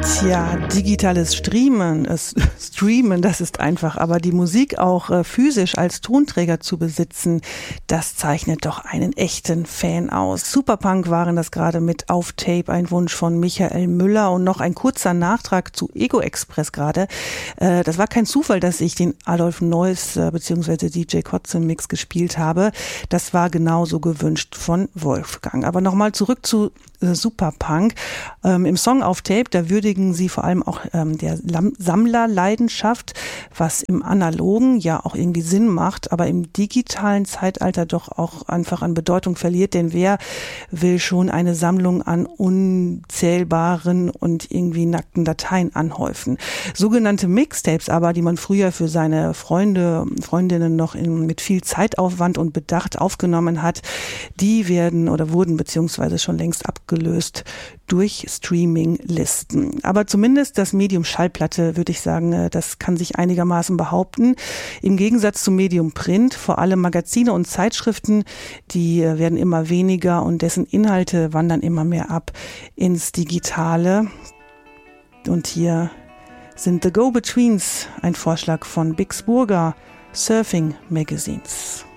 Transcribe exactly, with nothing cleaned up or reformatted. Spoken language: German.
Tja, digitales Streamen, äh, Streamen, das ist einfach, aber die Musik auch äh, physisch als Tonträger zu besitzen, das zeichnet doch einen echten Fan aus. Superpunk waren das gerade mit Auf Tape, ein Wunsch von Michael Müller, und noch ein kurzer Nachtrag zu Ego Express gerade. Äh, das war kein Zufall, dass ich den Adolf Neuss äh, bzw. D J Kotze Mix gespielt habe. Das war genauso gewünscht von Wolfgang. Aber nochmal zurück zu äh, Superpunk. Ähm, Im Song Auf Tape, da würdigen sie vor allem auch ähm, der Lam- Sammlerleidenschaft, was im Analogen ja auch irgendwie Sinn macht, aber im digitalen Zeitalter doch auch einfach an Bedeutung verliert, denn wer will schon eine Sammlung an unzählbaren und irgendwie nackten Dateien anhäufen? Sogenannte Mixtapes aber, die man früher für seine Freunde, Freundinnen noch in, mit viel Zeitaufwand und Bedacht aufgenommen hat, die werden oder wurden beziehungsweise schon längst abgelöst durch Streaming-Listen. Aber zumindest das Medium Schallplatte, würde ich sagen, das kann sich einigermaßen behaupten. Im Gegensatz zum Medium Print, vor allem Magazine und Zeitschriften, die werden immer weniger und dessen Inhalte wandern immer mehr ab ins Digitale. Und hier sind The Go-Betweens, ein Vorschlag von Bix Burger, Surfing Magazines.